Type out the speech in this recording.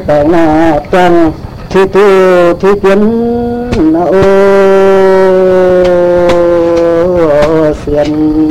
tại là toàn thi tu thi tiến ô xiên